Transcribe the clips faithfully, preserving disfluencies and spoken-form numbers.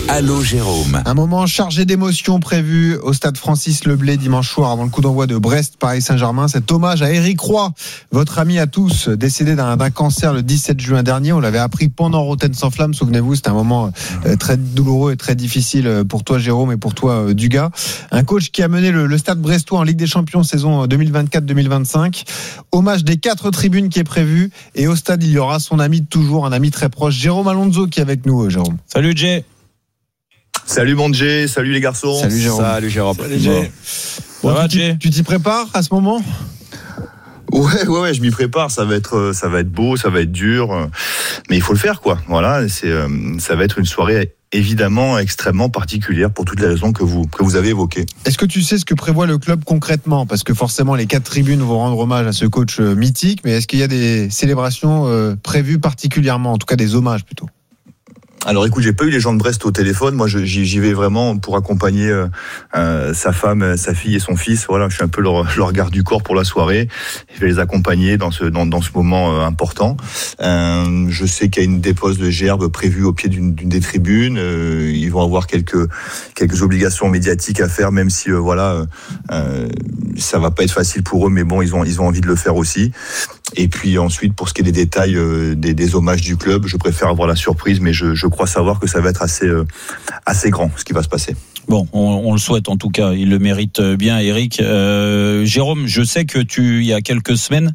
Allô Jérôme. Un moment chargé d'émotions prévu au stade Francis Leblay dimanche soir avant le coup d'envoi de Brest-Paris Saint-Germain. Cet hommage à Éric Roy, votre ami à tous, décédé d'un, d'un cancer le dix-sept juin dernier. On l'avait appris pendant Rotten sans flamme, souvenez-vous, c'était un moment euh, très douloureux et très difficile pour toi Jérôme et pour toi euh, Dugas. Un coach qui a mené le, le stade brestois en Ligue des Champions saison deux mille vingt-quatre deux mille vingt-cinq. Hommage des quatre tribunes qui est prévu et au stade il y aura son ami de toujours, un ami très proche, Jérôme Alonso qui est avec nous. Jérôme. Salut Jay. Salut mon Jay, salut les garçons. Salut Jérôme. Salut Jérôme. Salut Jay. Bon, Ça va, tu, Jay tu t'y prépares à ce moment ? Ouais, ouais, ouais, je m'y prépare. Ça va être, ça va être beau, ça va être dur, mais il faut le faire, quoi. Voilà, c'est, ça va être une soirée évidemment extrêmement particulière pour toutes les raisons que vous que vous avez évoquées. Est-ce que tu sais ce que prévoit le club concrètement ? Parce que forcément, les quatre tribunes vont rendre hommage à ce coach mythique, mais est-ce qu'il y a des célébrations euh, prévues particulièrement, en tout cas des hommages plutôt ? Alors écoute, j'ai pas eu les gens de Brest au téléphone. Moi, je, j'y, j'y vais vraiment pour accompagner euh, euh, sa femme, sa fille et son fils. Voilà, je suis un peu leur, leur garde du corps pour la soirée. Je vais les accompagner dans ce dans, dans ce moment euh, important. Euh, je sais qu'il y a une dépose de gerbes prévue au pied d'une, d'une des tribunes. Euh, ils vont avoir quelques quelques obligations médiatiques à faire, même si euh, voilà, euh, ça va pas être facile pour eux, mais bon, ils ont ils ont envie de le faire aussi. Et puis ensuite, pour ce qui est des détails euh, des, des hommages du club, je préfère avoir la surprise, mais je, je crois savoir que ça va être assez, euh, assez grand ce qui va se passer. Bon, on, on le souhaite en tout cas, il le mérite bien, Eric. Euh, Jérôme, je sais que tu, il y a quelques semaines,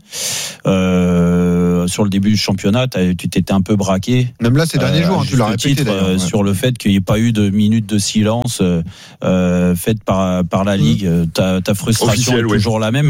euh, sur le début du championnat, tu t'étais un peu braqué. Même là, ces derniers euh, jours, hein, tu l'as répété titre, d'ailleurs. Ouais. Sur le fait qu'il n'y ait pas eu de minute de silence euh, faite par, par la Ligue. Mmh. Ta, ta frustration Officiel, est toujours ouais. la même ?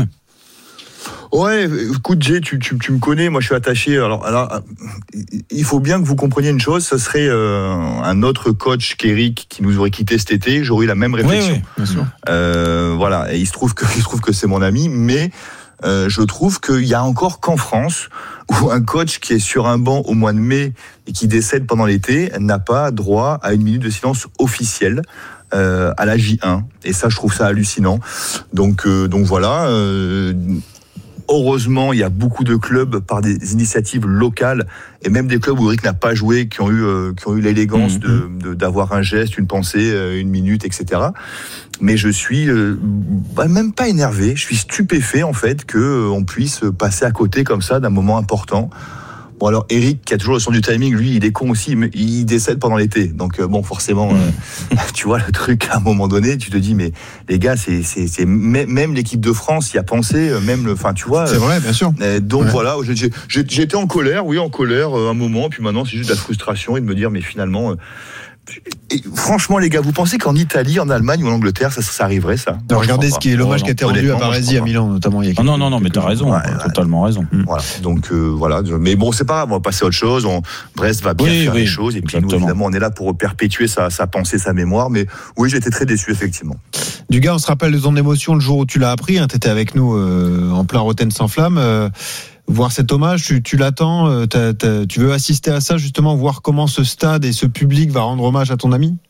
Ouais, écoute Jay, tu, tu, tu me connais, moi je suis attaché. Alors, alors, il faut bien que vous compreniez une chose, ce serait euh, un autre coach qu'Eric qui nous aurait quitté cet été, j'aurais eu la même réflexion. Oui, oui, bien sûr. Euh, voilà, et il se trouve que, il se trouve que c'est mon ami, mais euh, je trouve qu'il y a encore qu'en France où un coach qui est sur un banc au mois de mai et qui décède pendant l'été n'a pas droit à une minute de silence officielle. Euh, à la J un, et ça je trouve ça hallucinant. Donc, euh, donc voilà. Euh, Heureusement, il y a beaucoup de clubs par des initiatives locales et même des clubs où Eric n'a pas joué qui ont eu euh, qui ont eu l'élégance mmh. de, de d'avoir un geste, une pensée, une minute, et cetera. Mais je suis euh, bah, même pas énervé, je suis stupéfait en fait que euh, on puisse passer à côté comme ça d'un moment important. Bon alors Eric qui a toujours le sens du timing, lui il est con aussi, mais il décède pendant l'été, donc euh, bon forcément euh, tu vois le truc à un moment donné tu te dis mais les gars c'est c'est c'est même l'équipe de France y a pensé, même le, enfin tu vois c'est vrai bien sûr. Euh, donc ouais. voilà j'ai, j'ai, j'étais en colère, oui en colère euh, un moment, puis maintenant c'est juste de la frustration et de me dire mais finalement euh, et franchement les gars, vous pensez qu'en Italie, en Allemagne ou en Angleterre ça, ça arriverait ça? Non, regardez ce qui est l'hommage oh, qui a été rendu à Parisi à Milan notamment il y a quelques, non non non mais t'as raison, ouais, ouais, totalement raison. Voilà donc euh, voilà mais bon c'est pas grave, on va passer à autre chose. On, Brest va bien oui, faire oui, les choses et puis exactement. Nous évidemment on est là pour perpétuer sa, sa pensée, sa mémoire, mais oui j'ai été très déçu effectivement. Dugas, on se rappelle de ton émotion le jour où tu l'as appris, hein, t'étais avec nous euh, en plein Rotten sans flamme. Euh, voir cet hommage, tu, tu l'attends, euh, t'as, t'as, tu veux assister à ça justement, voir comment ce stade et ce public va rendre hommage à ton ami?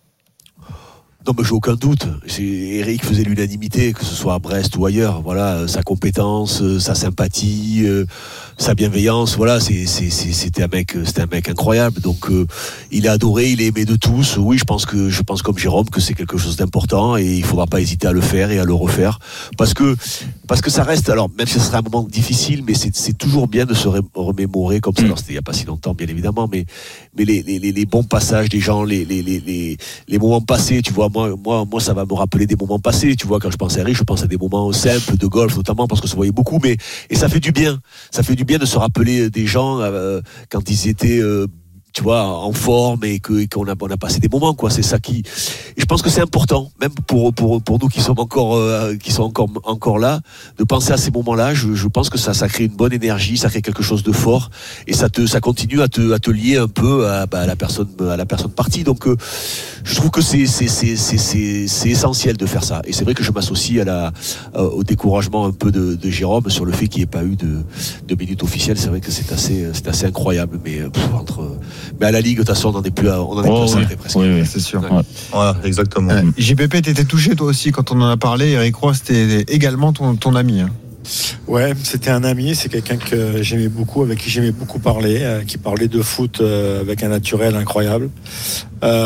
Non, mais j'ai aucun doute. C'est, Eric faisait l'unanimité, que ce soit à Brest ou ailleurs. Voilà, sa compétence, sa sympathie, euh, sa bienveillance. Voilà, c'est, c'est, c'est, c'était un mec, c'était un mec incroyable. Donc, euh, il est adoré, il est aimé de tous. Oui, je pense que, je pense comme Jérôme que c'est quelque chose d'important et il faudra pas hésiter à le faire et à le refaire parce que, parce que ça reste. Alors, même si ce sera un moment difficile, mais c'est, c'est toujours bien de se remémorer comme ça. Alors, c'était il y a pas si longtemps, bien évidemment, mais, mais les, les, les bons passages des gens, les, les, les, les, les moments passés, tu vois. Moi, moi, moi, ça va me rappeler des moments passés. Tu vois, quand je pense à Eric, je pense à des moments simples de golf, notamment parce que ça se voyait beaucoup. Mais et ça fait du bien. Ça fait du bien de se rappeler des gens euh, quand ils étaient, euh, tu vois, en forme et, que, et qu'on a, on a passé des moments, quoi. C'est ça qui. Et je pense que c'est important, même pour pour pour nous qui sommes encore euh, qui sont encore encore là, de penser à ces moments-là. Je, je pense que ça ça crée une bonne énergie, ça crée quelque chose de fort et ça te ça continue à te à te lier un peu à, bah, à la personne à la personne partie. Donc euh, je trouve que c'est c'est c'est c'est c'est c'est essentiel de faire ça. Et c'est vrai que je m'associe à la euh, au découragement un peu de, de Jérôme sur le fait qu'il n'y ait pas eu de de minute officielle. C'est vrai que c'est assez c'est assez incroyable, mais pff, entre mais à la Ligue, de toute façon, on n'en est plus à, on en est oh, plus oui. à presque. Oui, oui, c'est sûr. Ouais. Voilà, exactement. Ouais. J P P, t'étais touché toi aussi quand on en a parlé. Eric Roy, c'était également ton, ton ami. Hein. Ouais, c'était un ami, c'est quelqu'un que j'aimais beaucoup, avec qui j'aimais beaucoup parler, euh, qui parlait de foot euh, avec un naturel incroyable. Euh,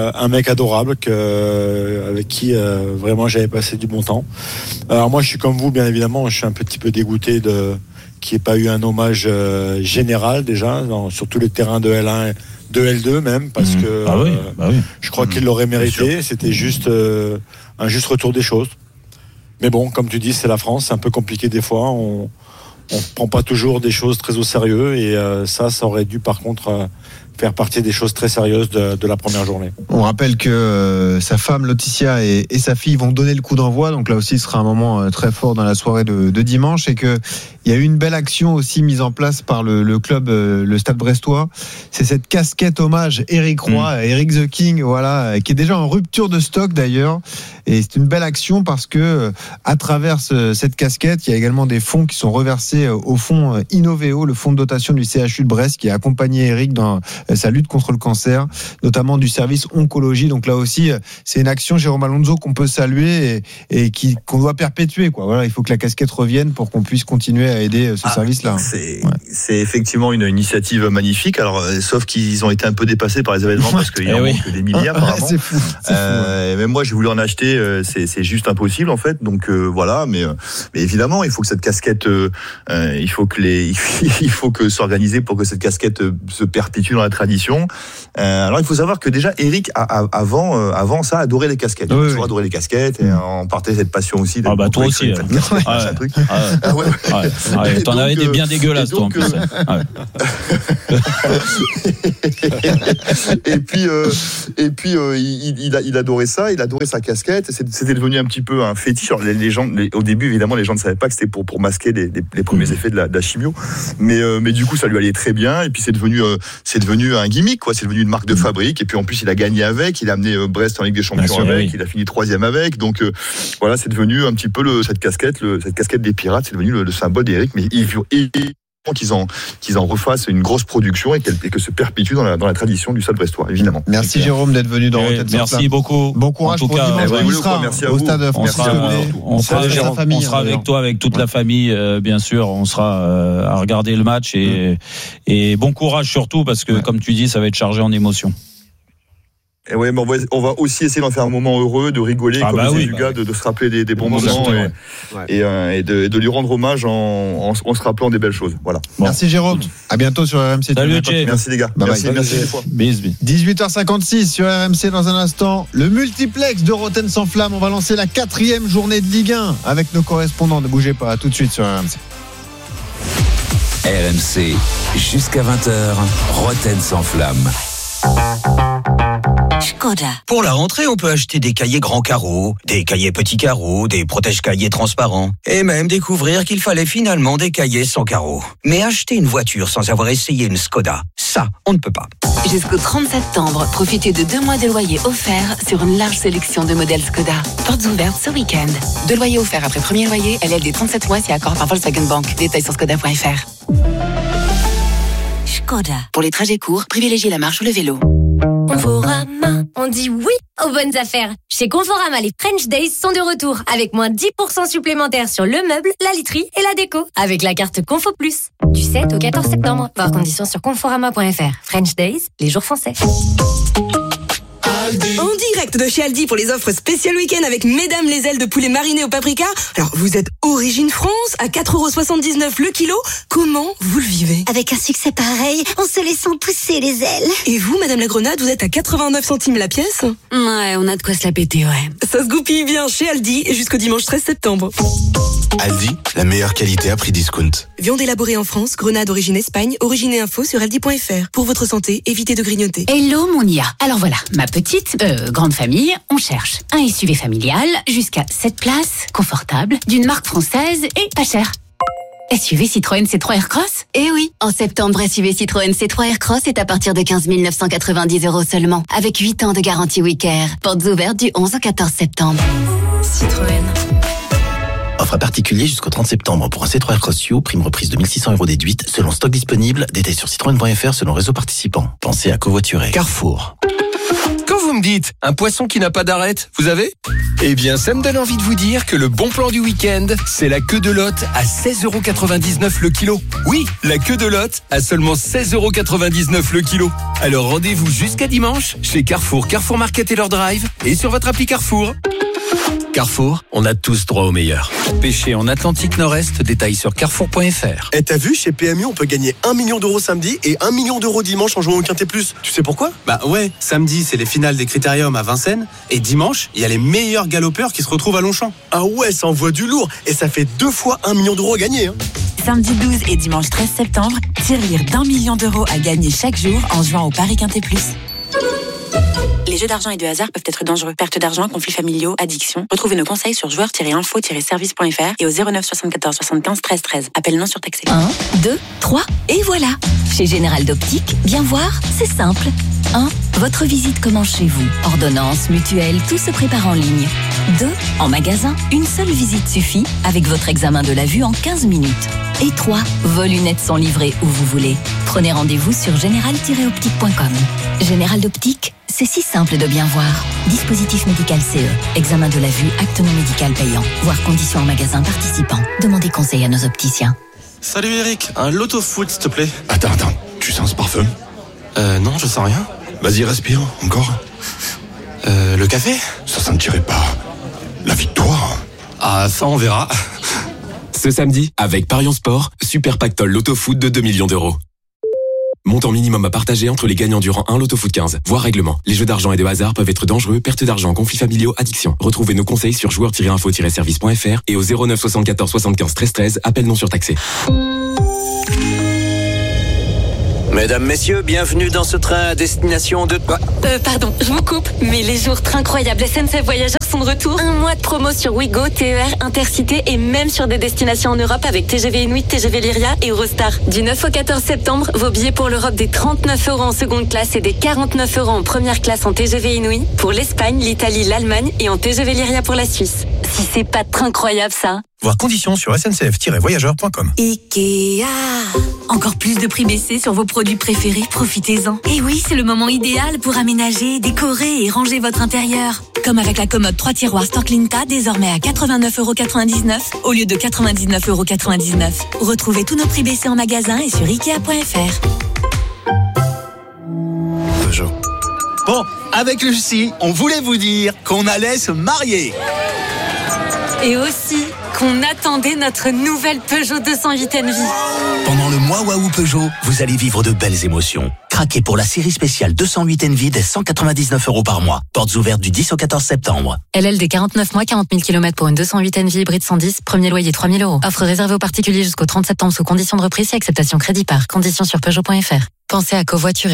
euh, un mec adorable que, euh, avec qui euh, vraiment j'avais passé du bon temps. Alors moi, je suis comme vous, bien évidemment, je suis un petit peu dégoûté de qu'il n'y ait pas eu un hommage euh, général déjà, dans, sur tous les terrains de L un, de L deux même, parce mmh. que ah oui, euh, bah oui. je crois mmh. qu'il l'aurait mérité. C'était juste euh, un juste retour des choses. Mais bon, comme tu dis, c'est la France, c'est un peu compliqué des fois. On on prend pas toujours des choses très au sérieux et euh, ça, ça aurait dû par contre euh, faire partie des choses très sérieuses de, de la première journée. On rappelle que euh, sa femme Laetitia et, et sa fille vont donner le coup d'envoi, donc là aussi ce sera un moment euh, très fort dans la soirée de, de dimanche, et que il y a eu une belle action aussi mise en place par le, le club, euh, le Stade Brestois. C'est cette casquette hommage Eric Roy, mmh. Eric the King, voilà, qui est déjà en rupture de stock d'ailleurs. Et c'est une belle action parce que à travers ce, cette casquette, il y a également des fonds qui sont reversés au fonds Innovéo, le fonds de dotation du C H U de Brest, qui a accompagné Eric dans sa lutte contre le cancer, notamment du service oncologie. Donc là aussi, c'est une action, Jérôme Alonso, qu'on peut saluer et, et qui, qu'on doit perpétuer, quoi. Voilà, il faut que la casquette revienne pour qu'on puisse continuer à aider ce ah, service-là. C'est, ouais. c'est effectivement une initiative magnifique. Alors, euh, sauf qu'ils ont été un peu dépassés par les événements parce qu'il y en manque des milliards, apparemment. C'est fou. C'est euh, fou. Même moi, j'ai voulu en acheter. Euh, c'est, c'est juste impossible, en fait. Donc euh, voilà. Mais, euh, mais évidemment, il faut que cette casquette, euh, euh, il faut que les, il faut que s'organiser pour que cette casquette euh, se perpétue dans la tradition. Euh, alors, il faut savoir que déjà, Eric, a, a, avant, euh, avant ça, adorait les casquettes. Il a toujours adoré les casquettes et on partait cette passion aussi. Ah bah toi aussi. Casquette, ouais. Ah, truc. Ah, ah ouais. Ah, ah, ouais. T'en donc, avais des bien dégueulasses, toi, en plus. Ah, ouais. et puis, euh, et puis euh, il, il, il adorait ça, il adorait sa casquette. C'était devenu un petit peu un fétiche. Alors, les, les gens, les, au début, évidemment, les gens ne savaient pas que c'était pour, pour masquer les, les, les premiers mmh. effets de la, de la chimio. Mais, euh, mais du coup, ça lui allait très bien. Et puis, c'est devenu, euh, c'est devenu un gimmick, quoi. C'est devenu une marque de fabrique. Et puis, en plus, il a gagné avec. Il a amené Brest en Ligue des Champions sûr, avec. Oui. Il a fini troisième avec. Donc, euh, voilà, c'est devenu un petit peu le, cette casquette, le, cette casquette des pirates. C'est devenu le, le symbole d'Eric. Mais il faut qu'ils en, qu'ils en refassent une grosse production et, et que se perpétue dans la, dans la tradition du Stade Brestois, évidemment. Merci Jérôme d'être venu dans Rotten. Merci beaucoup. Bon courage pour dimanche. Ouais, sera, merci à au vous. Stade on sera, on sera, Jérôme, famille, on sera avec alors. toi, avec toute ouais. la famille, euh, bien sûr. On sera euh, à regarder le match et, mmh. et bon courage surtout parce que, ouais. comme tu dis, ça va être chargé en émotions. Et ouais, mais on va, on va aussi essayer d'en faire un moment heureux, de rigoler, ah comme bah disait oui, Lucas, bah de, de se rappeler des, des bons moments surtout, et, ouais. et, euh, et, de, et de lui rendre hommage en, en, en se rappelant des belles choses. Voilà. Bon. Merci Jérôme. À bientôt sur R M C. Salut Jay. Merci les gars. Bye merci, bye. merci des fois. Bis, bis. dix-huit heures cinquante-six sur R M C dans un instant. Le multiplex de Rotten sans flamme. On va lancer la quatrième journée de Ligue un avec nos correspondants. Ne bougez pas. À tout de suite sur R M C. R M C jusqu'à vingt heures. Rotten sans flamme. Skoda. Pour la rentrée, on peut acheter des cahiers grands carreaux, des cahiers petits carreaux, des protège-cahiers transparents, et même découvrir qu'il fallait finalement des cahiers sans carreaux. Mais acheter une voiture sans avoir essayé une Skoda, ça, on ne peut pas. Jusqu'au trente septembre, profitez de deux mois de loyer offerts sur une large sélection de modèles Skoda. Portes ouvertes ce week-end. Deux loyers offerts après premier loyer, L L D trente-sept mois si accord par Volkswagen Bank. Détails sur skoda point f r. Skoda. Pour les trajets courts, privilégiez la marche ou le vélo. Conforama, on dit oui aux bonnes affaires. Chez Conforama, les French Days sont de retour avec moins dix pour cent supplémentaires sur le meuble, la literie et la déco avec la carte Confo Plus. Du sept au quatorze septembre. Voir conditions sur conforama point f r. French Days, les jours français. En direct de chez Aldi pour les offres spéciales week-end avec mesdames les ailes de poulet marinées au paprika. Alors, vous êtes origine France à quatre euros soixante-dix-neuf le kilo. Comment vous le vivez? Avec un succès pareil, on se laissant pousser les ailes. Et vous, madame la Grenade, vous êtes à quatre-vingt-neuf centimes la pièce? Ouais, on a de quoi se la péter, ouais. Ça se goupille bien chez Aldi jusqu'au dimanche treize septembre. Aldi, la meilleure qualité à prix discount. Viande élaborée en France, Grenade origine Espagne, origine et info sur aldi point f r. Pour votre santé, évitez de grignoter. Hello mon I A. Alors voilà, ma petite, euh, grande famille, on cherche un S U V familial jusqu'à sept places, confortable, d'une marque française et pas cher. S U V Citroën C trois Aircross? Eh oui, en septembre, S U V Citroën C trois Aircross est à partir de quinze mille neuf cent quatre-vingt-dix euros seulement, avec huit ans de garantie Wicker. Portes ouvertes du onze au quatorze septembre. Citroën. Offre à particulier jusqu'au trente septembre pour un C trois Aircross U, prime reprise de mille six cents euros déduite, selon stock disponible, détail sur citroën point f r selon réseau participant. Pensez à covoiturer. Carrefour. Quand vous me dites dites, un poisson qui n'a pas d'arête, vous avez ? Eh bien, ça me donne envie de vous dire que le bon plan du week-end, c'est la queue de lotte à seize euros quatre-vingt-dix-neuf le kilo. Oui, la queue de lotte à seulement seize euros quatre-vingt-dix-neuf le kilo. Alors rendez-vous jusqu'à dimanche chez Carrefour, Carrefour Market et leur drive et sur votre appli Carrefour. Carrefour, on a tous droit au meilleur. Pêcher en Atlantique Nord-Est, détails sur carrefour point f r. Et t'as vu, chez P M U, on peut gagner un million d'euros samedi et un million d'euros dimanche en jouant au Quintet Plus. Tu sais pourquoi ? Bah ouais, samedi, c'est les finales des Critériums à Vincennes. Et dimanche, il y a les meilleurs galopeurs qui se retrouvent à Longchamp. Ah ouais, ça envoie du lourd. Et ça fait deux fois un million d'euros à gagner. Hein. Samedi douze et dimanche treize septembre, tirelire d'un million d'euros à gagner chaque jour en jouant au Paris Quintet Plus. Les jeux d'argent et de hasard peuvent être dangereux. Perte d'argent, conflits familiaux, addiction. Retrouvez nos conseils sur joueurs tiret info tiret service point f r et au zéro neuf soixante-quatorze soixante-quinze treize treize. Appel non surtaxé. un, deux, trois et voilà. Chez Général d'Optique, bien voir, c'est simple. un. Votre visite commence chez vous. Ordonnance, mutuelle, tout se prépare en ligne. deux. En magasin, une seule visite suffit avec votre examen de la vue en quinze minutes. Et trois. Vos lunettes sont livrées où vous voulez. Prenez rendez-vous sur général tiret optique point com. Général d'Optique, c'est si simple de bien voir. Dispositif médical C E. Examen de la vue, acte non médical payant. Voir conditions en magasin participant. Demandez conseil à nos opticiens. Salut Eric, un loto foot s'il te plaît. Attends, attends, tu sens ce parfum ? Euh non, je sens rien. Vas-y, respire, encore. Euh, le café ? Ça sentirait pas la victoire ? Ah, ça on verra. Ce samedi, avec Parion Sport, Super Pactole Loto Foot de deux millions d'euros. Montant minimum à partager entre les gagnants du rang un Loto Foot quinze. Voir règlement. Les jeux d'argent et de hasard peuvent être dangereux, perte d'argent, conflits familiaux, addiction. Retrouvez nos conseils sur joueurs tiret info tiret service point f r et au zéro neuf soixante-quatorze soixante-quinze treize treize, appel non surtaxé. Mesdames, messieurs, bienvenue dans ce train à destination de... Euh, pardon, je vous coupe, mais les jours très incroyables S N C F Voyageurs sont de retour. Un mois de promo sur Ouigo, T E R, Intercité et même sur des destinations en Europe avec T G V Inuit, T G V Lyria et Eurostar. Du neuf au quatorze septembre, vos billets pour l'Europe des trente-neuf euros en seconde classe et des quarante-neuf euros en première classe en T G V Inuit. Pour l'Espagne, l'Italie, l'Allemagne et en T G V Lyria pour la Suisse. Si c'est pas très incroyable ça. Voir conditions sur S N C F tiret voyageurs point com. Ikea. Encore plus de prix baissés sur vos produits préférés, profitez-en. Et oui, c'est le moment idéal pour aménager, décorer et ranger votre intérieur. Comme avec la commode trois tiroirs Storklinta, désormais à quatre-vingt-neuf euros quatre-vingt-dix-neuf au lieu de quatre-vingt-dix-neuf euros quatre-vingt-dix-neuf. Retrouvez tous nos prix baissés en magasin et sur ikea point f r. Peugeot. Bon, avec Lucie, on voulait vous dire qu'on allait se marier. Et aussi qu'on attendait notre nouvelle Peugeot deux cent huit N V. Pendant le mois Waouh Peugeot, vous allez vivre de belles émotions. Craquez pour la série spéciale deux cent huit N V dès cent quatre-vingt-dix-neuf euros par mois. Portes ouvertes du dix au quatorze septembre. L L D quarante-neuf mois, quarante mille kilomètres pour une deux cent huit N V hybride cent dix, premier loyer trois mille euros. Offre réservée aux particuliers jusqu'au trente septembre sous conditions de reprise et acceptation crédit par. Conditions sur Peugeot point f r. Pensez à covoiturer.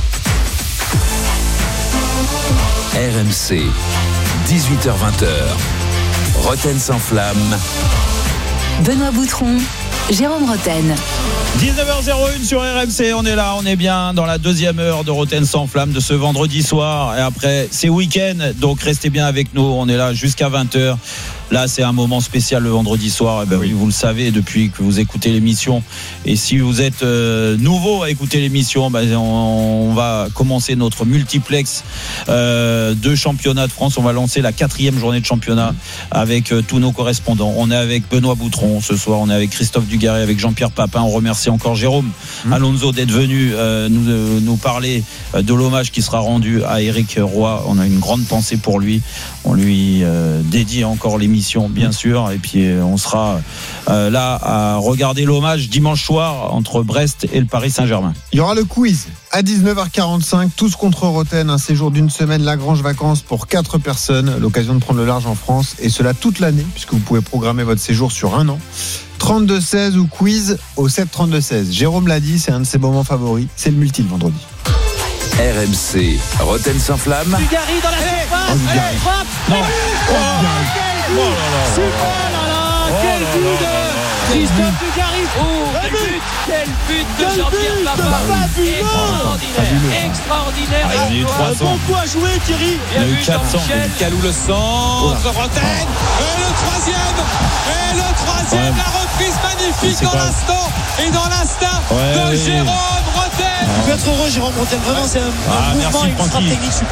R M C, dix-huit heures vingt. Roten sans flamme. Benoît Boutron, Jérôme Roten. dix-neuf heures zéro un sur R M C, on est là, on est bien dans la deuxième heure de Roten sans flamme de ce vendredi soir. Et après, c'est week-end, donc restez bien avec nous, on est là jusqu'à vingt heures. Là, c'est un moment spécial le vendredi soir. Eh ben, oui, vous le savez depuis que vous écoutez l'émission. Et si vous êtes euh, nouveau à écouter l'émission, ben, on, on va commencer notre multiplex euh, de championnat de France. On va lancer la quatrième journée de championnat avec euh, tous nos correspondants. On est avec Benoît Boutron ce soir. On est avec Christophe Dugarry, avec Jean-Pierre Papin. On remercie encore Jérôme mmh. Alonso d'être venu euh, nous, euh, nous parler de l'hommage qui sera rendu à Éric Roy. On a une grande pensée pour lui. On lui euh, dédie encore l'émission, bien sûr, et puis euh, on sera euh, là à regarder l'hommage dimanche soir entre Brest et le Paris Saint-Germain. Il y aura le quiz à dix-neuf heures quarante-cinq, tous contre Roten, un séjour d'une semaine Lagrange Vacances pour quatre personnes, l'occasion de prendre le large en France, et cela toute l'année, puisque vous pouvez programmer votre séjour sur un an. trente-deux seize ou quiz au sept trente-deux seize. Jérôme l'a dit, c'est un de ses moments favoris, c'est le multi le vendredi. R M C, Roten sans flamme. Dugarry dans la surface, oh, allez, frappe. Non. Oh, quel but, super là là, quel but de Christophe Dugarry. Oh, quel but, quel but de Jean-Pierre Papin. Extraordinaire, extraordinaire. Il y a eu trois cents. Bon coup à jouer Thierry. Il y a eu quatre cents. Calou le centre, Roten. Et le troisième, et le troisième, la reprise magnifique dans l'instant et dans l'instinct de Jérôme Roten. Tu peux être heureux Jérôme Roten, vraiment c'est un, ah, un mouvement extra technique superbe.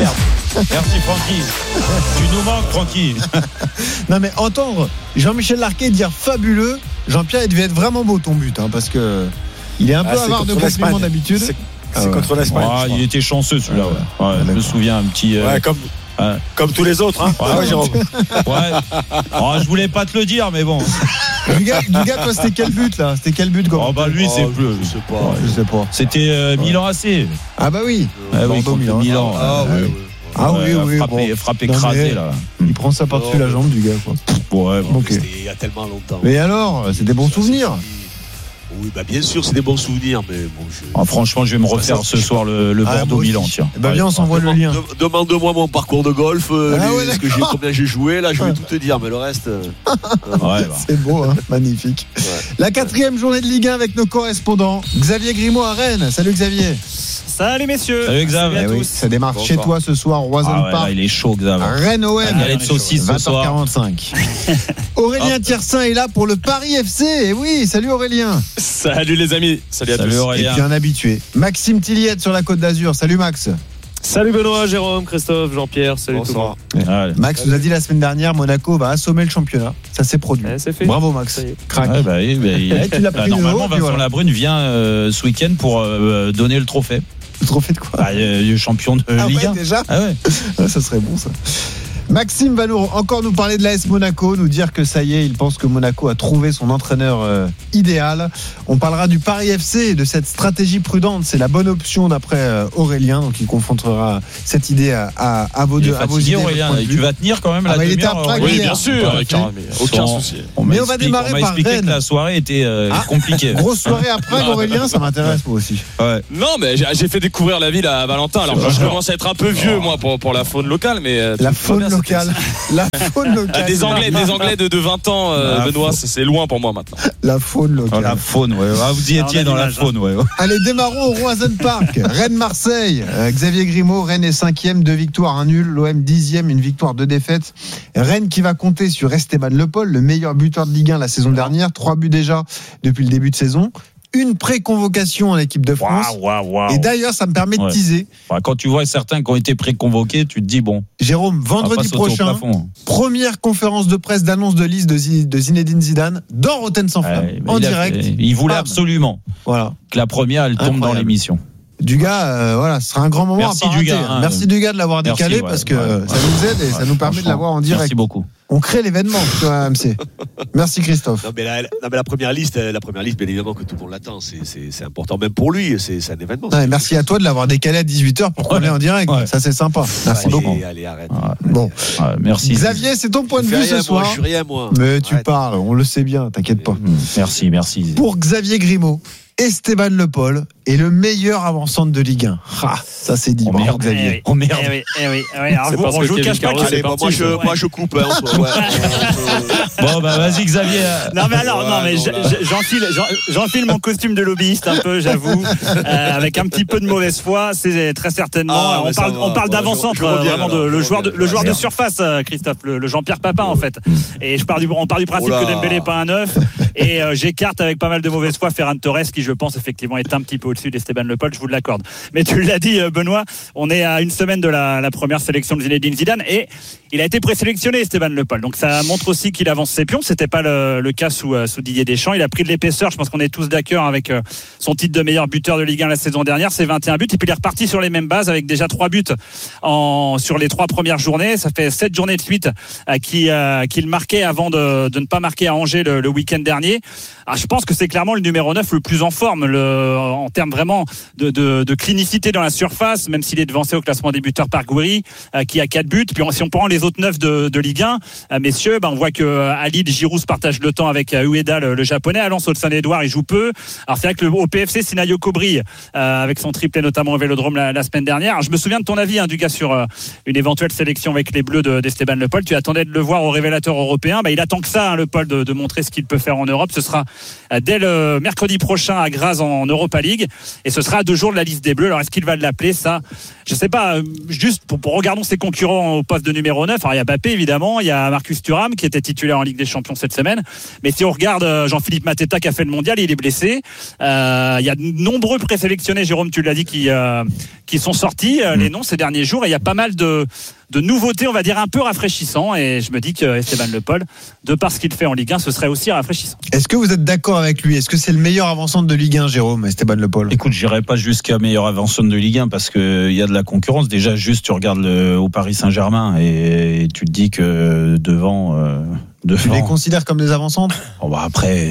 Merci Francky. Tu nous manques Francky. Non mais entendre Jean-Michel Larquet dire fabuleux, Jean-Pierre, il devait être vraiment beau ton but, hein, parce que il est un peu Ah, avare de compliments d'habitude. C'est, Ah c'est ouais. contre l'Espagne. Ah, il était chanceux celui-là. Ouais. Ouais, je me souviens un petit. euh, Ouais, comme, ouais. comme tous les autres. Hein. Ouais, Ah ouais, Jérôme. Ouais. Oh, je voulais pas te le dire, mais bon. Du gars, du gars, toi, c'était quel but là? C'était quel but, Gordon? Oh bah lui, c'est Oh, plus. je sais pas. Ouais, je sais pas. C'était euh, Milan A C. Ah bah oui. Ah oui, Bordeaux, contre Milan. Milan. Ah ouais. oui, oui. Ah oui, Ouais, oui. Frappé, bon. frappé Non, écrasé mais là. Il prend ça par-dessus Non, la jambe du gars, quoi. Ouais. Ok. C'était il y a tellement longtemps. Mais alors, c'est des bons souvenirs. Oui, bah bien sûr, c'est des bons souvenirs, mais bon. Je... Ah, franchement, je vais me refaire ce soir le, le Ah, Bordeaux-Milan, moi aussi. tiens. Eh ben, viens, on s'envoie le Demande- lien. de- Demande-moi mon parcours de golf, euh, Ah les- ouais, ce que j'ai, d'accord. combien j'ai joué, là, je vais tout te dire, mais le reste. euh, Ouais, bah. C'est beau, hein. Magnifique. ouais. La quatrième journée de Ligue un avec nos correspondants. Xavier Grimaud à Rennes. Salut Xavier. Salut messieurs. Salut Xav. Eh oui, ça démarre Bonsoir. chez toi ce soir, Roison Ah ouais, Park. là, il est chaud, Xav. Rennes O M. La galette saucisse ce vingt heures soir. quarante-cinq. Aurélien Tiersin est là pour le Paris F C. Et oui, salut Aurélien. Salut les amis. Salut à Salut tous. Et Aurélien. puis un habitué. Maxime Tilliette sur la Côte d'Azur. Salut Max. Salut Benoît, Jérôme, Christophe, Jean-Pierre. Salut Bonsoir. tout le monde. Allez. Max nous a dit la semaine dernière, Monaco va assommer le championnat. Ça s'est produit. Ouais, c'est fait. Bravo Max. Ça y est. Crac. Ouais, bah, oui, bah, il- Eh, tu l'as bah, pris de normalement, haut, puis Vincent voilà. Labrune vient euh, ce week-end pour euh, donner le trophée. Le trophée de quoi? Bah, euh, champion de Ah Ligue ouais, un. déjà. Ah ouais. Ah, ça serait bon ça. Maxime va nous encore nous parler de l'A S Monaco, nous dire que ça y est, il pense que Monaco a trouvé son entraîneur euh, idéal. On parlera du Paris F C et de cette stratégie prudente. C'est la bonne option d'après euh, Aurélien, donc il confrontera cette idée à, à, à vos Il est deux, à vos fatigué, idées. à Aurélien. votre point de Tu vue. vas tenir quand même Ah la bah, il était demi-heure, à Prague Aurélien. Oui, hier. bien sûr, Tout à avec fait. un- mais aucun Son- souci. On Mais m'a on va expliqué- démarrer on m'a par expliqué Rennes. que la soirée était euh, Ah, compliquée. Grosse soirée à Prague, Aurélien, ça m'intéresse moi aussi. Ouais. Non, mais j'ai j'ai fait découvrir la ville à Valentin. Alors, je commence à être un peu vieux, moi, pour, pour la faune locale, mais. euh, La tout va faune bien, c'était- locale. La faune locale. Ah, des Anglais, des Anglais de, de vingt ans, euh, La Benoît, faune. c'est c'est loin pour moi maintenant. La faune Oh, locale. la faune, ouais. Ah, vous y Ah, on étiez a dans la l'image, faune, ouais. Allez, démarrons au Roison Park. Rennes-Marseille. Euh, Xavier Grimaud, Rennes est cinquième, deux victoires, un nul. L'O M dixième, une victoire, deux défaites. Rennes qui va compter sur Esteban Le Paul, le meilleur buteur de Ligue un la saison dernière. Trois buts déjà depuis le début de saison. Une pré-convocation en équipe de France. Waouh, waouh, waouh. Et d'ailleurs, ça me permet de Ouais. teaser. Bah, quand tu vois certains qui ont été préconvoqués, tu te dis bon. Jérôme, on va pas vendredi sauter au prochain, plafond. première conférence de presse d'annonce de liste de, Zi- de Zinedine Zidane dans Rotten sans flamme, Ouais, mais en il a direct. fait- il voulait Bam. absolument Voilà. que la première, elle tombe Incroyable. dans l'émission. Dugas, euh, voilà, ce sera un grand moment Merci à pas rater, Dugas, hein. hein. Merci Dugas de l'avoir Merci, décalé ouais, parce que ouais, ça ouais. nous aide et ça Ouais, nous permet de franchement, l'avoir en direct. Merci beaucoup. On crée l'événement sur A M C. Merci Christophe. Non mais, la, non mais la première liste, la première liste, bien évidemment que tout le monde l'attend. C'est, c'est, c'est important même pour lui. C'est, c'est un événement. Ouais, merci à toi de l'avoir décalé à dix-huit heures pour qu'on Ouais. l'ait en direct. Ouais. Ça c'est sympa. Merci allez, beaucoup. allez, arrête. Bon, Ouais, merci. Xavier, c'est ton point de Je vue fais rien, ce moi, soir. je suis rien moi. Mais tu Arrête. parles, on le sait bien, t'inquiète pas. Mmh, Merci, merci. Pour Xavier Grimaud, Esteban Le Paul est le meilleur avant-centre de Ligue un. Ah, ça c'est dit. Oh, Bravo, merde. Xavier. Oh merde. Eh oui, eh oui, eh oui. Alors, C'est vous- parce bon, que je vous Kevin cache pas Carlos que Allez, c'est moi, parti, moi, je, ouais. moi je coupe. Hein, on se- ouais, on se- Bon, bah vas-y Xavier. Non mais alors, Ouais, non mais non, je- là. je- j'enfile, j'en- j'enfile mon costume de lobbyiste un peu, j'avoue, euh, avec un petit peu de mauvaise foi, c'est très certainement. Ah, mais on ça parle, va, on parle voilà, d'avant-centre, je- je reviens, vraiment de, alors, le je joueur de, reviens. le joueur de Merde. surface, euh, Christophe, le, le Jean-Pierre Papin en fait. Et je pars du, on part du principe Oh là. que Dembélé pas un neuf, et euh, j'écarte avec pas mal de mauvaise foi Ferran Torres, qui je pense effectivement est un petit peu au-dessus d'Esteban Le Paul, je vous l'accorde. Mais tu l'as dit, euh, Benoît, on est à une semaine de la, la première sélection de Zinedine Zidane, et il a été présélectionné, Esteban Le Paul. Donc ça montre aussi qu'il avance ses pions. C'était pas le, le cas sous, euh, sous Didier Deschamps. Il a pris de l'épaisseur. Je pense qu'on est tous d'accord avec euh, son titre de meilleur buteur de Ligue un la saison dernière. C'est vingt et un buts. Et puis il est reparti sur les mêmes bases avec déjà trois buts en, sur les trois premières journées. Ça fait sept journées de suite euh, qui, euh, qu'il marquait avant de, de ne pas marquer à Angers le, le week-end dernier. Alors, je pense que c'est clairement le numéro neuf le plus en forme le, en termes vraiment de, de, de clinicité dans la surface, même s'il est devancé au classement des buteurs par Gouiri, euh, qui a quatre buts. Puis on, si on prend les autres neuf de, de Ligue un, euh, messieurs, ben, on voit que euh, à Lille, Giroud se partage le temps avec euh, Ueda, le, le japonais. À Lens, Saint-Édouard, il joue peu. Alors c'est vrai que le, au P F C, Sinayo brille euh, avec son triplé notamment au Vélodrome la, la semaine dernière. Alors, je me souviens de ton avis, hein, Dugas, sur euh, une éventuelle sélection avec les Bleus de, d'Esteban Le Paul. Tu attendais de le voir au révélateur européen. Ben, il attend que ça, hein, Le Paul, de, de montrer ce qu'il peut faire en Europe. Ce sera dès le mercredi prochain à Graz en Europa League et ce sera à deux jours de la liste des Bleus. Alors est-ce qu'il va l'appeler, ça je sais pas, juste pour, pour regardons ses concurrents au poste de numéro neuf. Alors il y a Mbappé évidemment, il y a Marcus Thuram qui était titulaire en Ligue des Champions cette semaine, mais si on regarde Jean-Philippe Mateta qui a fait le mondial, il est blessé. Euh, il y a de nombreux présélectionnés, Jérôme tu l'as dit, qui, euh, qui sont sortis euh, les noms ces derniers jours et il y a pas mal de de nouveautés, on va dire un peu rafraîchissant, et je me dis que Esteban Le Pol, de par ce qu'il fait en Ligue un, ce serait aussi rafraîchissant. Est-ce que vous êtes d'accord avec lui? Est-ce que c'est le meilleur avant-centre de Ligue un, Jérôme, Esteban Le Pol? Écoute, j'irai pas jusqu'à meilleur avant-centre de Ligue un parce que il y a de la concurrence. Déjà, juste tu regardes le, au Paris Saint-Germain et tu te dis que devant. Euh Tu les considères comme des avant-centres? Oh bah après,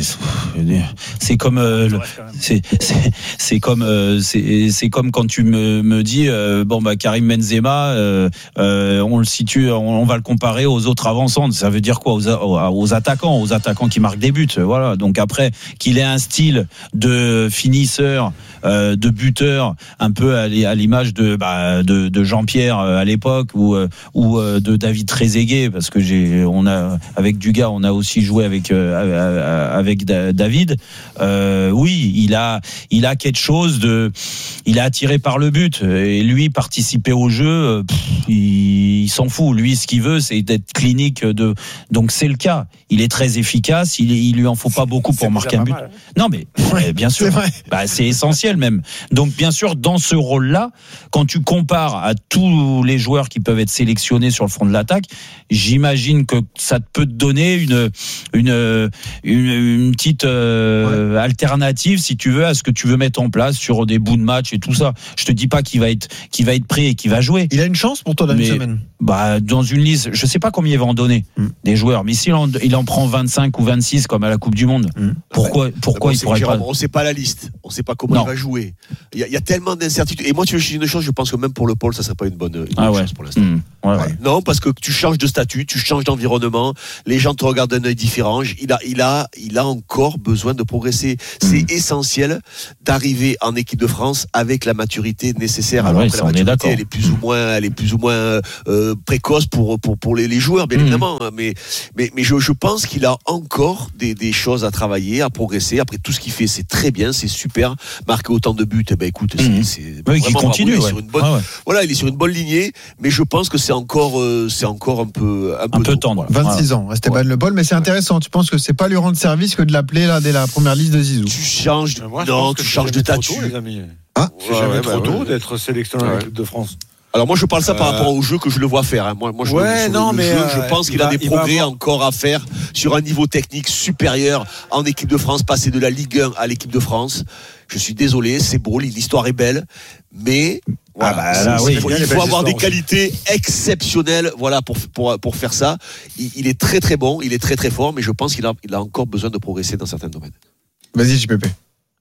c'est comme euh, le, c'est c'est c'est comme euh, c'est c'est comme quand tu me me dis euh, bon bah Karim Benzema, euh, euh, on le situe, on, on va le comparer aux autres avant-centres. Ça veut dire quoi? Aux, aux attaquants, aux attaquants qui marquent des buts. Voilà. Donc après qu'il ait un style de finisseur, euh, de buteur, un peu à l'image de bah, de, de Jean-Pierre à l'époque ou ou de David Trezeguet, parce que j'ai on a avec Dugas, on a aussi joué avec euh, avec David. Euh, oui, il a il a quelque chose de, il est attiré par le but et lui participer au jeu, pff, il, il s'en fout. Lui, ce qu'il veut, c'est d'être clinique. De donc c'est le cas. Il est très efficace. Il il lui en faut pas beaucoup pour marquer un but. Mal. Non mais ouais, bien sûr, c'est, bah, c'est essentiel même. Donc bien sûr, dans ce rôle-là, quand tu compares à tous les joueurs qui peuvent être sélectionnés sur le front de l'attaque, j'imagine que ça peut te donner une une une, une petite euh, ouais. alternative, si tu veux, à ce que tu veux mettre en place sur des bouts de match et tout ça. Je te dis pas qu'il va être qu'il va être pris et qu'il va jouer. Il a une chance pour toi dans une semaine. Bah dans une liste, je sais pas combien il va en donner mm. des joueurs, mais s'il en, il en prend vingt-cinq ou vingt-six comme à la Coupe du Monde, mm. pourquoi ouais. pourquoi bon, il pourrait Jérôme, pas? On sait pas la liste, on sait pas comment non. il va jouer. Il y a, il y a tellement d'incertitudes. Et moi, tu veux une chose, je pense que même pour le Paul, ça serait pas une bonne, une ah bonne ouais. chose pour l'instant. Mm. Ouais, ouais. Non, parce que tu changes de statut, tu changes d'environnement, les gens te regardent d'un œil différent. Il a, il a, il a encore besoin de progresser. C'est mmh. essentiel d'arriver en équipe de France avec la maturité nécessaire. Ah Alors ouais, après, la maturité, elle est plus ou moins, elle est plus ou moins euh, précoce pour pour pour les, les joueurs, bien mmh. évidemment. Mais mais mais je, je pense qu'il a encore des des choses à travailler, à progresser. Après tout ce qu'il fait, c'est très bien, c'est super. Marquer autant de buts, eh ben écoute, c'est, mmh. c'est oui, qui continue. Bravo, ouais. sur une bonne, ah ouais. Voilà, il est sur une bonne lignée. Mais je pense que c'est encore, euh, c'est encore un peu un, un peu, peu tendre. vingt-six voilà. ans, Esteban ouais. Le Pol, mais c'est intéressant. Tu penses que c'est pas lui rendre service que de l'appeler là dès la première liste de Zizou? Tu changes, de... moi, non, tu changes de statut, les amis. Ah, c'est jamais ouais, trop bah, tôt ouais. d'être sélectionné en équipe de France. Alors moi je parle ça euh... par rapport au jeu que je le vois faire. Hein. Moi, moi je, ouais, le, non, le mais jeu, euh, je pense qu'il va, a des progrès avoir... encore à faire sur un niveau technique supérieur en équipe de France, passer de la Ligue un à l'équipe de France. Je suis désolé, c'est beau, l'histoire est belle, mais voilà, ah bah là, oui, il faut, il faut avoir des qualités aussi. exceptionnelles, voilà, pour pour pour faire ça. Il, il est très très bon, il est très très fort, mais je pense qu'il a il a encore besoin de progresser dans certains domaines. Vas-y, J P P.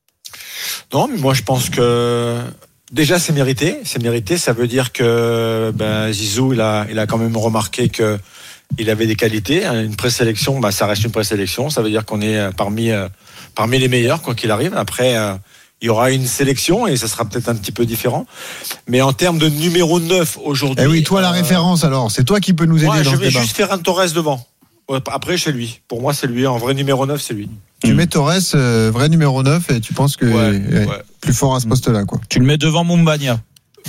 Non, mais moi je pense que déjà c'est mérité, c'est mérité. Ça veut dire que ben, Zizou il a il a quand même remarqué que il avait des qualités. Une présélection, ben, ça reste une présélection. Ça veut dire qu'on est parmi parmi les meilleurs quoi qu'il arrive. Après. Il y aura une sélection et ça sera peut-être un petit peu différent. Mais en termes de numéro neuf aujourd'hui. Eh oui, toi la euh, référence alors, c'est toi qui peux nous aider moi, dans ce ce débat. Je vais juste faire un Torres devant. Après, c'est lui. Pour moi, c'est lui. En vrai numéro neuf, c'est lui. Tu mmh. mets Torres, euh, vrai numéro neuf, et tu penses que ouais, est ouais. plus fort à ce poste-là, quoi. Tu le mets devant Mumbagna.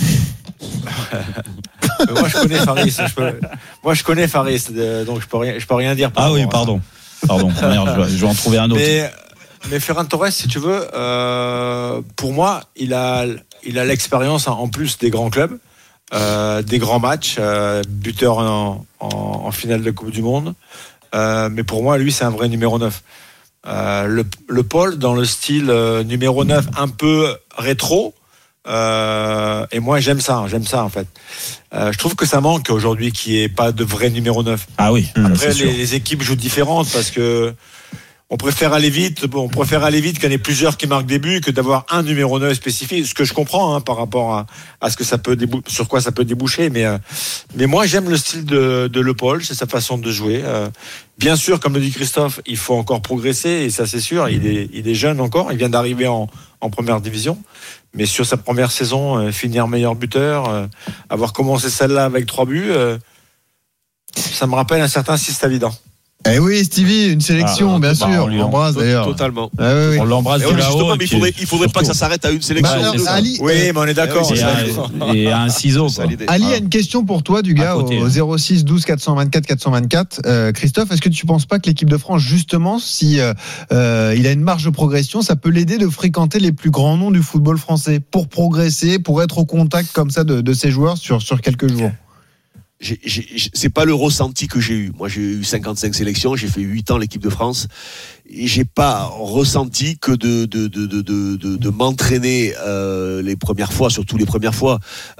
moi, je connais Faris. Je peux... Moi, je connais Faris, donc je peux rien, je peux rien dire. Ah oui, pardon. Pardon. Merde, je vais en trouver un autre. Mais... Mais Ferran Torres, si tu veux, euh, pour moi, il a, il a l'expérience en plus des grands clubs, euh, des grands matchs, euh, buteur en, en, en finale de Coupe du Monde. Euh, mais pour moi, lui, c'est un vrai numéro neuf. Euh, le, le Paul, dans le style euh, numéro neuf, un peu rétro. Euh, et moi, j'aime ça, j'aime ça en fait. Euh, je trouve que ça manque aujourd'hui qu'il n'y ait pas de vrai numéro neuf. Ah oui. Après, les, les équipes jouent différentes parce que. On préfère aller vite, on préfère aller vite qu'il y en ait plusieurs qui marquent des buts que d'avoir un numéro neuf spécifique. Ce que je comprends hein, par rapport à, à ce que ça peut débou- sur quoi ça peut déboucher. Mais, euh, mais moi, j'aime le style de, de Le Paul, c'est sa façon de jouer. Euh, bien sûr, comme le dit Christophe, il faut encore progresser et ça c'est sûr. Il est, il est jeune encore, il vient d'arriver en, en première division. Mais sur sa première saison, euh, finir meilleur buteur, euh, avoir commencé celle-là avec trois buts, euh, ça me rappelle un certain Sistavidan. Eh oui, Stevie, une sélection, Ah, bien bah, sûr. on lui On l'embrasse d'ailleurs. Totalement. Ah, oui, oui. On l'embrasse Et de oui, là-haut. justement, et mais il puis- faudrait, il faudrait pas que ça s'arrête à une sélection. Bah, alors, Ali, Oui, mais on est d'accord. Et c'est un, ça. et un ciseau. quoi. Ali a une question pour toi, du gars, À côté, au zéro six douze quatre cent vingt-quatre quatre cent vingt-quatre. Euh, Christophe, est-ce que tu penses pas que l'équipe de France, justement, si euh, euh, il a une marge de progression, ça peut l'aider de fréquenter les plus grands noms du football français pour progresser, pour être au contact comme ça de, de ces joueurs sur, sur quelques jours? J'ai, j'ai, j'ai- c'est pas le ressenti que j'ai eu. Moi, j'ai eu cinquante-cinq sélections, j'ai fait huit ans l'équipe de France, et j'ai pas ressenti que de de de de de, de, de m'entraîner euh, les premières fois, surtout les premières fois,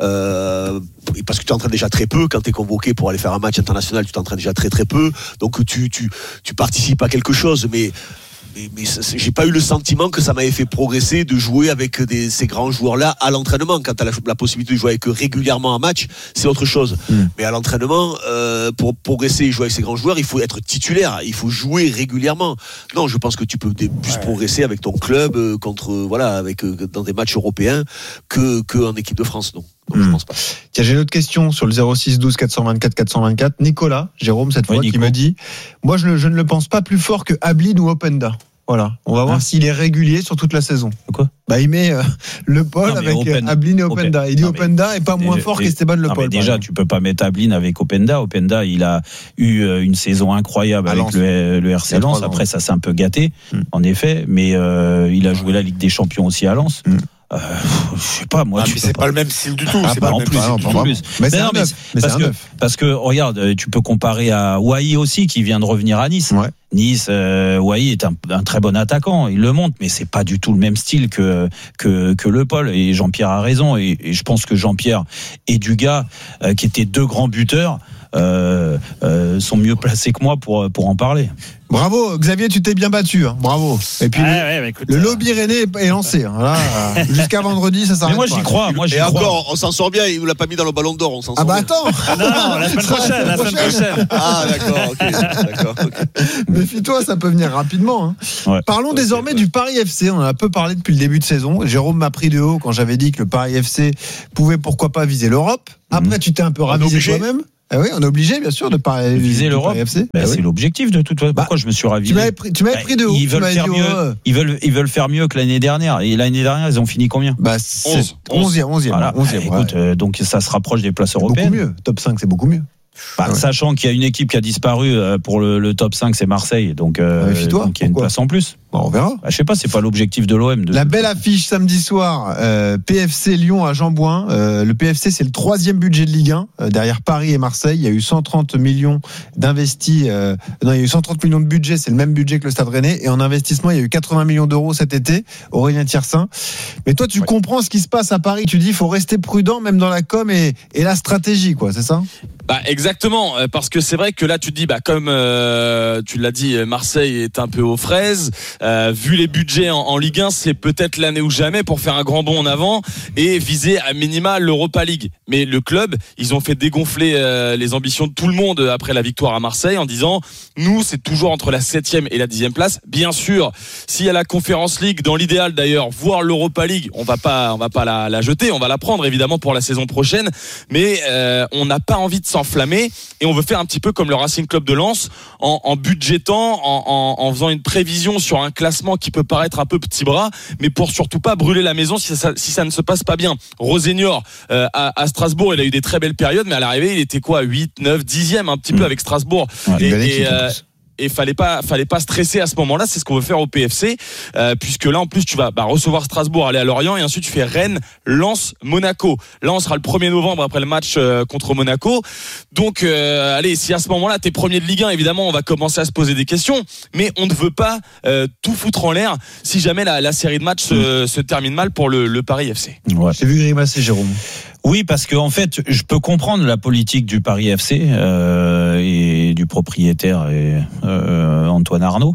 euh, parce que tu t'entraînes déjà très peu. Quand tu es convoqué pour aller faire un match international, tu t'entraînes déjà très très peu, donc tu tu tu participes à quelque chose, mais Mais, mais ça, c'est- j'ai pas eu le sentiment que ça m'avait fait progresser de jouer avec des, ces grands joueurs-là à l'entraînement. Quand tu as la, la possibilité de jouer avec eux régulièrement en match, c'est autre chose. Mm. Mais à l'entraînement, euh, pour progresser et jouer avec ces grands joueurs, il faut être titulaire, il faut jouer régulièrement. Non, je pense que tu peux des, plus ouais. progresser avec ton club euh, contre voilà, avec euh, dans des matchs européens que que en équipe de France. Non. Donc, mmh. je pense pas. Tiens, j'ai une autre question sur le zéro six douze quatre cent vingt-quatre quatre cent vingt-quatre. Nicolas, Jérôme, cette fois, oui, qui me dit, moi, je, je ne le pense pas plus fort que Ablin ou Openda. Voilà. On va voir ah. s'il est régulier sur toute la saison. Quoi? Bah, il met euh, Le Paul avec Open, Ablin et Openda. Il dit non, Openda est pas moins fort et, qu'Esteban Le Paul. Déjà, tu peux pas mettre Ablin avec Openda. Openda, il a eu une saison incroyable à avec Lens. le, le R C Lens. Après, ça s'est un peu gâté, hum. en effet. Mais euh, il a joué la Ligue des Champions aussi à Lens. Hum. Euh, je sais pas moi. Ah, tu mais c'est pas, pas le même style du tout. Ah, c'est pas en le plus, même style en plus. Mais, mais c'est un neuf. Parce que parce que regarde, tu peux comparer à Wai aussi qui vient de revenir à Nice. Ouais. Nice, euh, Wai est un, un très bon attaquant. Il le montre, mais c'est pas du tout le même style que que que Le Paul. Et Jean-Pierre a raison. Et, et je pense que Jean-Pierre et Dugas, euh, qui étaient deux grands buteurs, euh, euh, sont mieux placés que moi pour pour en parler. Bravo, Xavier, tu t'es bien battu. Hein. Bravo. Et puis, ouais, le, ouais, bah, écoute, le lobby rennais est lancé. Hein. Là, jusqu'à vendredi, ça s'arrête. Mais moi, pas. j'y crois. Moi, j'y Et crois. encore, on s'en sort bien. Il nous l'a pas mis dans le ballon d'or. On s'en ah, sort bah bien. attends. Ah non, non, la semaine prochaine. La semaine prochaine. Ah, d'accord. Ok. D'accord. Okay. Méfie-toi, ça peut venir rapidement. Hein. Ouais. Parlons okay, désormais ouais. du Paris F C. On en a peu parlé depuis le début de saison. Jérôme m'a pris de haut quand j'avais dit que le Paris F C pouvait pourquoi pas viser l'Europe. Après, mmh. tu t'es un peu ravisé toi-même. Ah oui, on est obligé, bien sûr, de pas viser l'Europe. F C. Bah, bah, c'est oui. l'objectif de toute façon. Pourquoi bah, je me suis ravisé? Tu m'avais pris, tu m'avais bah, pris de haut. Ils veulent faire dit, mieux. Oh. Ils veulent, ils veulent faire mieux que l'année dernière. Et l'année dernière, ils ont fini combien? Bah, onze. onzième, onzième. Voilà. onzième bah, écoute, ouais. euh, donc ça se rapproche des places européennes. Beaucoup mieux. Top cinq, c'est beaucoup mieux. Bah, ouais. Sachant qu'il y a une équipe qui a disparu pour le, le top cinq, c'est Marseille. Donc, euh, ouais, donc il y a une place en plus. Bon, on verra. Bah, je sais pas, c'est pas l'objectif de l'O M. De... La belle affiche samedi soir, euh, P F C Lyon à Jean-Bouin. Euh, le P F C, c'est le troisième budget de Ligue un, euh, derrière Paris et Marseille. Il y a eu cent trente millions d'investis. Euh, non, il y a eu cent trente millions de budget, c'est le même budget que le Stade Rennais. Et en investissement, il y a eu quatre-vingts millions d'euros cet été. Aurélien Thiersin. Mais toi, tu ouais. comprends ce qui se passe à Paris. Tu dis, il faut rester prudent, même dans la com et, et la stratégie, quoi. C'est ça? Bah exactement, parce que c'est vrai que là tu te dis, bah comme euh, tu l'as dit, Marseille est un peu aux fraises. Euh, vu les budgets en, en Ligue un, c'est peut-être l'année ou jamais pour faire un grand bond en avant et viser à minima l'Europa League. Mais le club, ils ont fait dégonfler euh, les ambitions de tout le monde après la victoire à Marseille en disant, nous c'est toujours entre la septième et la dixième place. Bien sûr, s'il y a la Conference League, dans l'idéal d'ailleurs, voire l'Europa League, on va pas, on va pas la, la jeter, on va la prendre évidemment pour la saison prochaine. Mais euh, on n'a pas envie de s'enflammer et on veut faire un petit peu comme le Racing Club de Lens en, en budgétant, en, en, en faisant une prévision sur un classement qui peut paraître un peu petit bras, mais pour surtout pas brûler la maison si ça, si ça ne se passe pas bien. Rosenior euh, à, à Strasbourg, il a eu des très belles périodes, mais à l'arrivée il était quoi, huit, neuf, dixième un petit mmh. peu avec Strasbourg. Ouais, et, et, euh, et fallait pas fallait pas stresser à ce moment-là, c'est ce qu'on veut faire au P F C, euh, puisque là en plus tu vas bah, recevoir Strasbourg, aller à Lorient et ensuite tu fais Rennes, Lens, Monaco. Là on sera le premier novembre après le match euh, contre Monaco. Donc euh, allez, si à ce moment-là t'es premier de Ligue un, évidemment on va commencer à se poser des questions, mais on ne veut pas euh, tout foutre en l'air si jamais la, la série de matchs se, se termine mal pour le, le Paris F C. Ouais. J'ai vu grimacer Jérôme. Oui, parce que en fait, je peux comprendre la politique du Paris F C euh, et du propriétaire et, euh, Antoine Arnaud.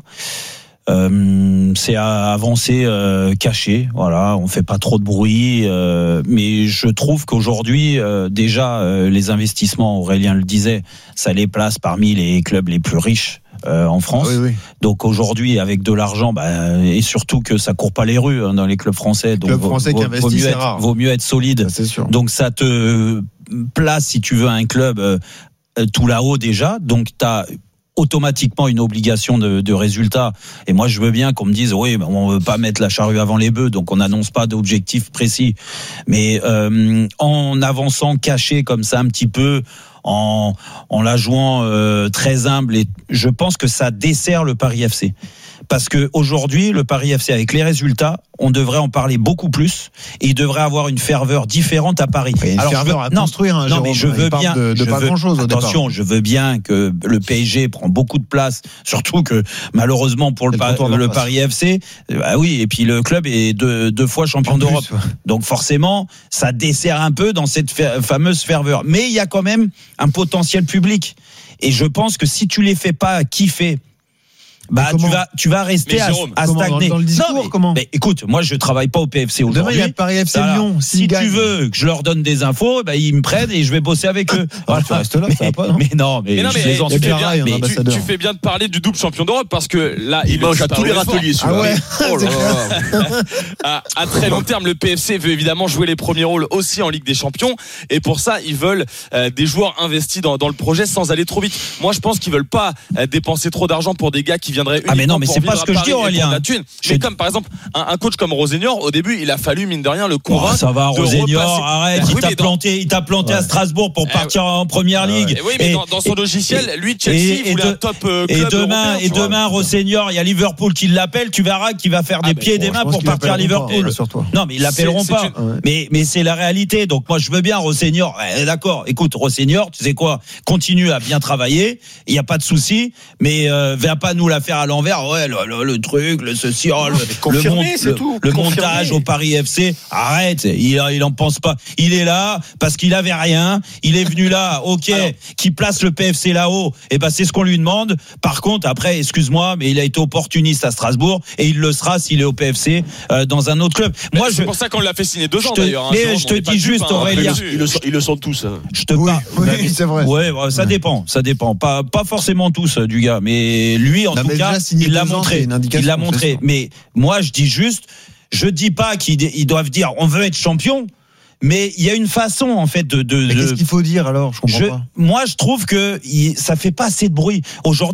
Euh, c'est à avancer euh, caché, voilà, on fait pas trop de bruit, euh, mais je trouve qu'aujourd'hui euh, déjà euh, les investissements, Aurélien le disait, ça les place parmi les clubs les plus riches. Euh, en France. Oui, oui. Donc aujourd'hui, avec de l'argent, bah, et surtout que ça court pas les rues hein, dans les clubs français. Donc club français vaut, qui investit, vaut mieux c'est être, rare. vaut mieux être solide. Ça, c'est sûr. Donc ça te place, si tu veux, un club euh, tout là-haut déjà. Donc t'as automatiquement une obligation de, de résultat. Et moi, je veux bien qu'on me dise, oui, on veut pas mettre la charrue avant les bœufs, donc on n'annonce pas d'objectif précis. Mais euh, en avançant caché comme ça un petit peu, en, en la jouant euh, très humble, et je pense que ça dessert le Paris F C. Parce que aujourd'hui, le Paris F C, avec les résultats, on devrait en parler beaucoup plus et il devrait avoir une ferveur différente à Paris. Il y a une Alors, ferveur je veux, à non, construire, hein, non, mais je veux bien. De, de je pas veux, grand-chose au attention, départ. je veux bien que le P S G prend beaucoup de place, surtout que malheureusement pour le, le, le Paris F C, bah oui, et puis le club est deux, deux fois champion en d'Europe. Plus, ouais. Donc forcément, ça dessert un peu dans cette fa- fameuse ferveur. Mais il y a quand même un potentiel public. Et je pense que si tu les fais pas kiffer, bah tu vas tu vas rester à, Jérôme, à stagner. Dans, dans le discours, non, mais, comment mais écoute, moi je travaille pas au P F C aujourd'hui. Demain il y a Paris F C voilà. Lyon. Si, si tu veux que je leur donne des infos, bah, ils me prennent et je vais bosser avec eux. Voilà. Tu restes là, mais, ça va pas, non mais non, mais, mais non, mais je les en tu, fais bien, pareil, mais tu, tu fais bien de parler du double champion d'Europe parce que là, il, il mange à tous les râteliers. Ah ouais. Oh là là. à, à très long terme, le P F C veut évidemment jouer les premiers rôles aussi en Ligue des Champions et pour ça, ils veulent euh, des joueurs investis dans, dans le projet sans aller trop vite. Moi, je pense qu'ils veulent pas euh, dépenser trop d'argent pour des gars qui viendraient uniquement ah mais non, mais pour c'est pas ce que je dis, Aurélien. La thune. Mais comme par exemple un, un coach comme Rosénior, au début, il a fallu mine de rien le convaincre. Oh, ça va, Rosénior, arrête. Bah, il oui, t'a dans... planté, il t'a planté ouais. à Strasbourg pour partir euh, en Première Ligue. Euh, oui, mais et, dans, dans son et, logiciel, lui, Chelsea, et, il voulait de, un top euh, club Et demain, européen, et demain, Rosénior, il y a Liverpool qui l'appelle. Tu verras qu'il va faire des ah, pieds et des mains pour partir à Liverpool. Pas, non, mais ils l'appelleront c'est, pas. C'est une... Mais mais c'est la réalité. Donc moi, je veux bien Rosénior. Eh, d'accord. Écoute, Rosénior, tu sais quoi, continue à bien travailler. Il y a pas de souci. Mais euh, viens pas nous la faire à l'envers. Ouais, le, le, le truc, le ceci, oh, le, le, mon, c'est le, tout. le montage au Paris F C. Arrête. Il il en pense pas. Il est là parce qu'il avait rien. Il est venu là. Ok. Alors, qui place le P F C là-haut. Et ben c'est ce qu'on lui demande. Par contre, après, excuse-moi, mais il a été opportuniste à Strasbourg et il le sera s'il est au P F C euh, dans un autre club. Mais Moi, c'est je, pour ça qu'on l'a fait signer deux ans te, d'ailleurs. Hein, mais Jérôme, je te dis juste, dupe, hein, Aurélien. Ils le, sont, ils le sont tous. Hein. Je te oui, parle. Oui, c'est vrai. Ouais, ouais, ça dépend, ça dépend. Pas, pas forcément tous du gars, mais lui en non, tout cas, il l'a montré. Il l'a montré. Mais moi, je dis juste, je dis pas qu'ils ils doivent dire, on veut être champion. Mais il y a une façon en fait de. de mais qu'est-ce de... qu'il faut dire alors ? Je comprends je, pas. Moi, je trouve que il, ça fait pas assez de bruit aujourd'hui.